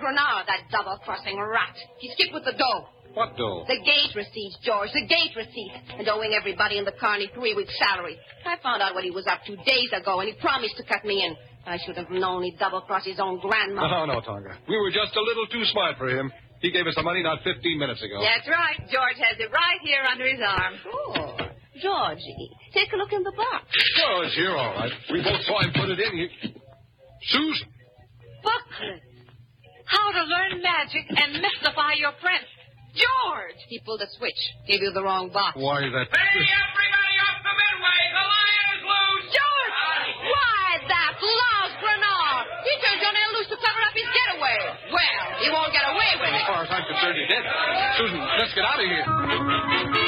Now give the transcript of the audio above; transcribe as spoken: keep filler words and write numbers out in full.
Grenard, that double-crossing rat. He skipped with the dough. What dough? The gate receipts, George, the gate receipts. And owing everybody in the Carney three weeks' salary. I found out what he was up to days ago, and he promised to cut me in. I should have known he'd double-cross his own grandmother. No, no, Tonga. We were just a little too smart for him. He gave us the money not fifteen minutes ago. That's right. George has it right here under his arm. Oh, Georgie, take a look in the box. Oh, it's here, all right. We both saw him put it in. He... Susan! Booklet. How to learn magic and mystify your prince. George! He pulled a switch. Gave you the wrong box. Why, that... Hey, everybody off the midway! The lion is loose! George! Why, that louse Grenard! He turned your man loose to cover up his getaway. Well, he won't get away with it. As far as I'm concerned, he did. Susan, let's get out of here.